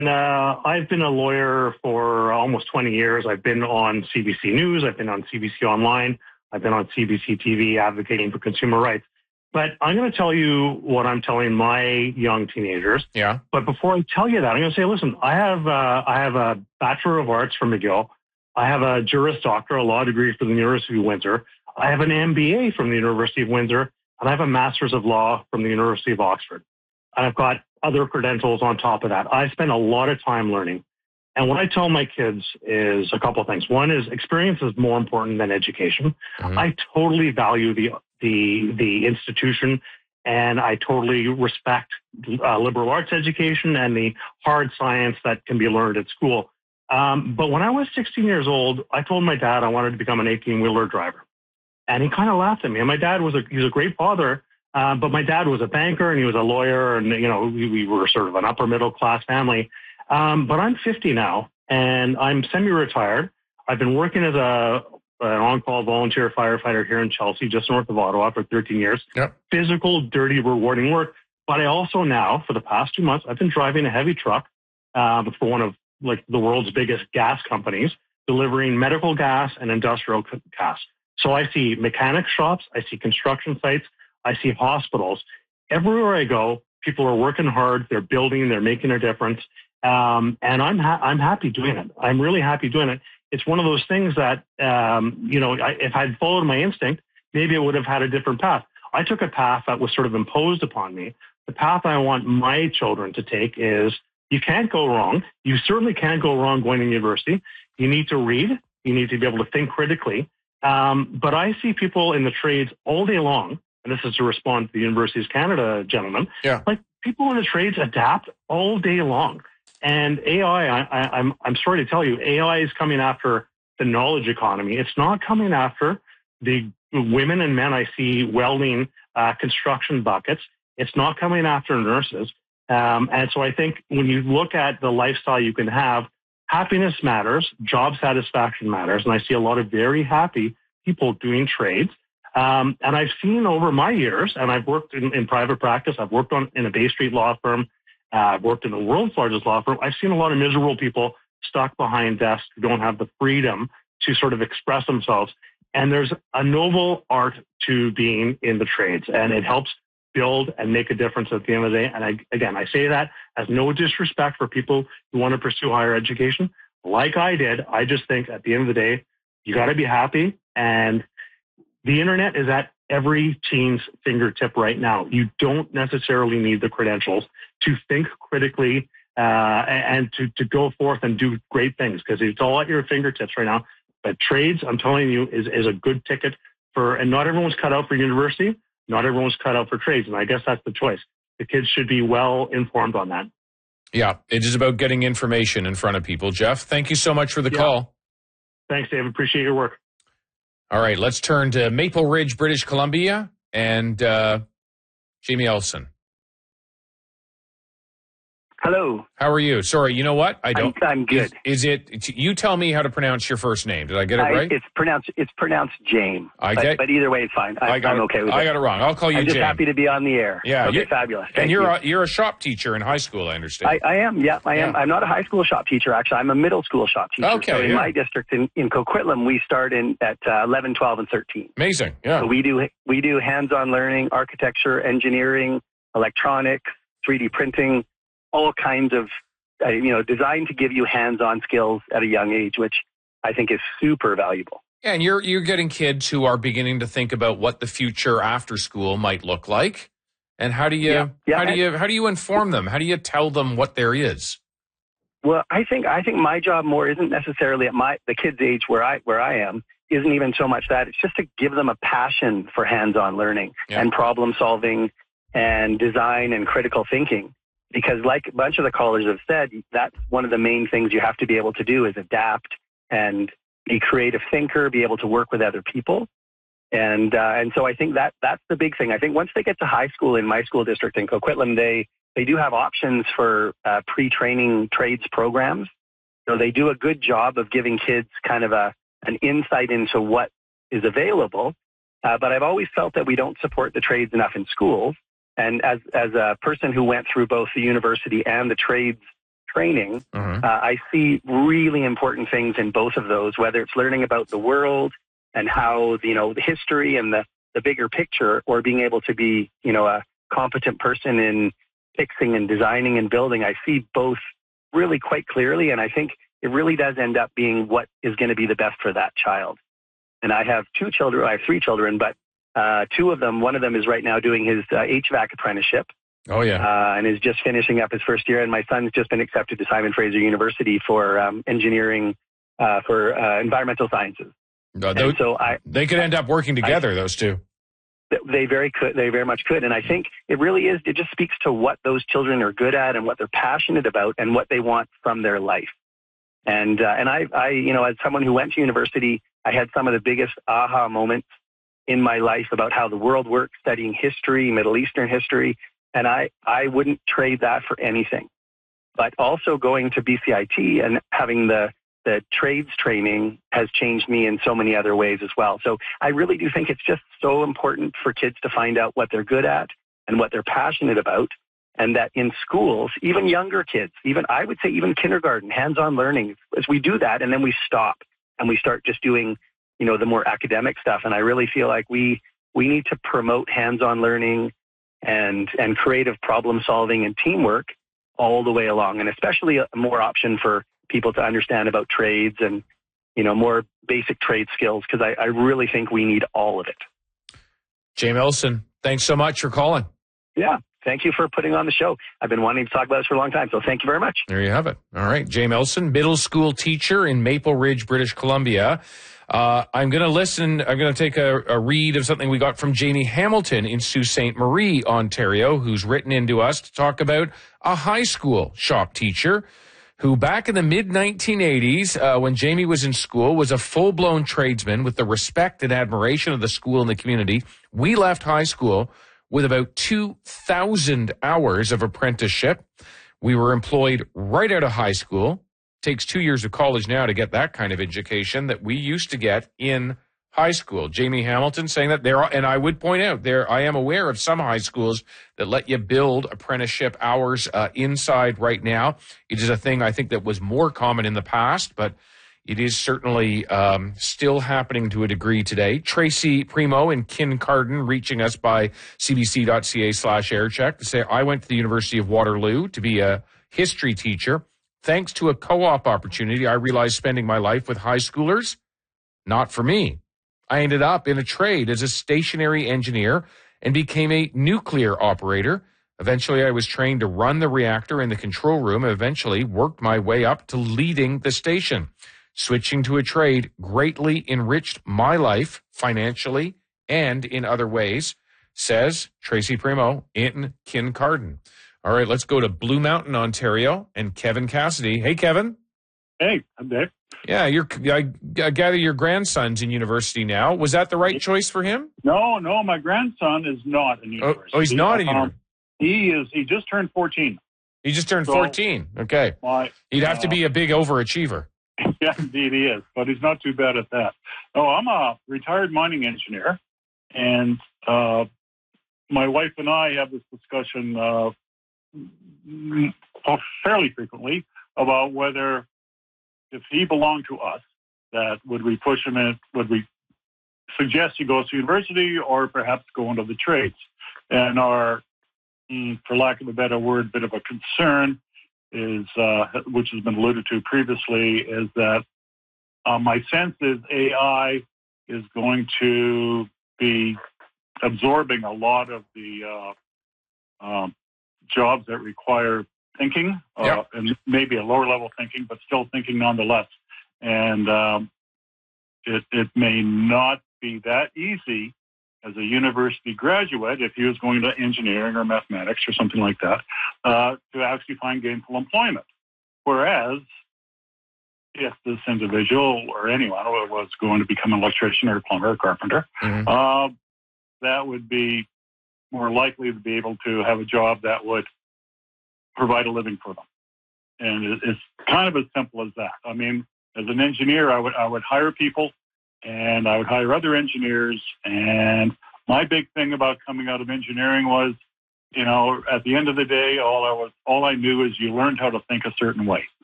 I've been a lawyer for almost 20 years. I've been on CBC News. I've been on CBC Online. I've been on CBC TV advocating for consumer rights. But I'm going to tell you what I'm telling my young teenagers. Yeah. But before I tell you that, I'm going to say, listen, I have a Bachelor of Arts from McGill. I have a Juris Doctor, a law degree from the University of Windsor. I have an MBA from the University of Windsor, and I have a Master's of Law from the University of Oxford. And I've got other credentials on top of that. I spend a lot of time learning. And what I tell my kids is a couple of things. One is experience is more important than education. Mm-hmm. I totally value the institution, and I totally respect liberal arts education and the hard science that can be learned at school. But when I was 16 years old, I told my dad I wanted to become an 18-wheeler driver. And he kind of laughed at me. And my dad he's a great father, but my dad was a banker and he was a lawyer, and we were sort of an upper middle class family. But I'm 50 now, and I'm semi-retired. I've been working as an on-call volunteer firefighter here in Chelsea, just north of Ottawa, for 13 years. Yep. Physical, dirty, rewarding work. But I also now, for the past 2 months, I've been driving a heavy truck for one of the world's biggest gas companies, delivering medical gas and industrial gas. So I see mechanic shops, I see construction sites, I see hospitals. Everywhere I go, people are working hard, they're building, they're making a difference. And I'm happy doing it. I'm really happy doing it. It's one of those things that, if I'd followed my instinct, maybe I would have had a different path. I took a path that was sort of imposed upon me. The path I want my children to take is you can't go wrong. You certainly can't go wrong going to university. You need to read. You need to be able to think critically. But I see people in the trades all day long, and this is to respond to the Universities of Canada gentlemen. Yeah. Like, people in the trades adapt all day long. And AI, I'm sorry to tell you, AI is coming after the knowledge economy. It's not coming after the women and men I see welding construction buckets. It's not coming after nurses. And so I think when you look at the lifestyle you can have, happiness matters, job satisfaction matters. And I see a lot of very happy people doing trades. And I've seen over my years, and I've worked in private practice, I've worked in a Bay Street law firm, I've worked in the world's largest law firm. I've seen a lot of miserable people stuck behind desks who don't have the freedom to sort of express themselves. And there's a noble art to being in the trades, and it helps build and make a difference at the end of the day. And I say that as no disrespect for people who want to pursue higher education. Like I did, I just think at the end of the day, you got to be happy. And the internet is at every teen's fingertip right now. You don't necessarily need the credentials to think critically and to go forth and do great things, because it's all at your fingertips right now. But trades, I'm telling you, is a good ticket and not everyone's cut out for university. Not everyone's cut out for trades. And I guess that's the choice. The kids should be well informed on that. Yeah, it is about getting information in front of people. Jeff, thank you so much for the call. Thanks, Dave. Appreciate your work. All right, let's turn to Maple Ridge, British Columbia, and Jamie Elson. Hello. How are you? Sorry, you know what? I'm good. Is it? You tell me how to pronounce your first name. Did I get it right? It's pronounced James. But either way, it's fine. I'm okay with it. I got it wrong. I'll call you James. I'm just happy to be on the air. Yeah. Okay, fabulous. And you're a shop teacher in high school, I understand. I am. Yeah, I am. I'm not a high school shop teacher. Actually, I'm a middle school shop teacher. Okay. So in my district in Coquitlam, we start at 11, 12, and 13. Amazing. Yeah. So we do hands-on learning, architecture, engineering, electronics, 3D printing, all kinds of designed to give you hands-on skills at a young age, which I think is super valuable. Yeah, and you're getting kids who are beginning to think about what the future after school might look like, and how do you inform them? How do you tell them what there is? Well, I think my job more isn't necessarily at the kids' age where I am. Isn't even so much that. It's just to give them a passion for hands-on learning and problem solving and design and critical thinking. Because like a bunch of the callers have said, that's one of the main things you have to be able to do is adapt and be a creative thinker, be able to work with other people. And so I think that's the big thing. I think once they get to high school in my school district in Coquitlam, they do have options for pre-training trades programs. So they do a good job of giving kids kind of an insight into what is available. But I've always felt that we don't support the trades enough in schools. And as a person who went through both the university and the trades training, I see really important things in both of those, whether it's learning about the world and how, the history and the bigger picture, or being able to be, a competent person in fixing and designing and building. I see both really quite clearly, and I think it really does end up being what is going to be the best for that child. And I have 2 children. I have 3 children, but 2 of them, one of them is right now doing his HVAC apprenticeship. Oh, yeah. And is just finishing up his first year. And my son's just been accepted to Simon Fraser University for engineering, for environmental sciences. They could end up working together, those 2. They very much could. And I think it just speaks to what those children are good at and what they're passionate about and what they want from their life. And I as someone who went to university, I had some of the biggest aha moments in my life about how the world works, studying history, Middle Eastern history. And I wouldn't trade that for anything. But also going to BCIT and having the trades training has changed me in so many other ways as well. So I really do think it's just so important for kids to find out what they're good at and what they're passionate about. And that in schools, even younger kids, I would say even kindergarten, hands-on learning, as we do that and then we stop and we start just doing, the more academic stuff. And I really feel like we need to promote hands-on learning and creative problem solving and teamwork all the way along, and especially a more option for people to understand about trades and, more basic trade skills, because I really think we need all of it. Jay Millison, thanks so much for calling. Yeah. Thank you for putting on the show. I've been wanting to talk about this for a long time, so thank you very much. There you have it. All right. Jay Millison, middle school teacher in Maple Ridge, British Columbia. I'm going to take a read of something we got from Jamie Hamilton in Sault Ste. Marie, Ontario, who's written into us to talk about a high school shop teacher who back in the mid-1980s, when Jamie was in school, was a full-blown tradesman with the respect and admiration of the school and the community. We left high school with about 2,000 hours of apprenticeship. We were employed right out of high school. Takes 2 years of college now to get that kind of education that we used to get in high school. Jamie Hamilton saying that and I would point out I am aware of some high schools that let you build apprenticeship hours inside right now. It is a thing I think that was more common in the past, but it is certainly still happening to a degree today. Tracy Primo in Kincardine reaching us by cbc.ca/aircheck to say, I went to the University of Waterloo to be a history teacher. Thanks to a co-op opportunity, I realized spending my life with high schoolers, not for me. I ended up in a trade as a stationary engineer and became a nuclear operator. Eventually, I was trained to run the reactor in the control room and eventually worked my way up to leading the station. Switching to a trade greatly enriched my life financially and in other ways, says Tracy Primo in Kincardine. All right, let's go to Blue Mountain, Ontario, and Kevin Cassidy. Hey, Kevin. Hey, I'm Dave. Yeah, I gather your grandson's in university now. Was that the right choice for him? No, my grandson is not in university. Oh, he's not in university. He just turned 14. He just turned 14. Okay. He'd have to be a big overachiever. Yeah, indeed he is, but he's not too bad at that. No, I'm a retired mining engineer, and my wife and I have this discussion fairly frequently about whether, if he belonged to us, that would we push him in, would we suggest he goes to university or perhaps go into the trades? And our, for lack of a better word, bit of a concern is, which has been alluded to previously, is that my sense is AI is going to be absorbing a lot of the jobs that require thinking, and maybe a lower level thinking, but still thinking nonetheless. And it may not be that easy as a university graduate, if he was going to engineering or mathematics or something like that, to actually find gainful employment. Whereas if this individual or anyone was going to become an electrician or a plumber or carpenter, that would be more likely to be able to have a job that would provide a living for them. And it's kind of as simple as that. I mean, as an engineer, I would hire people, and I would hire other engineers. And my big thing about coming out of engineering was at the end of the day, all I knew is you learned how to think a certain way.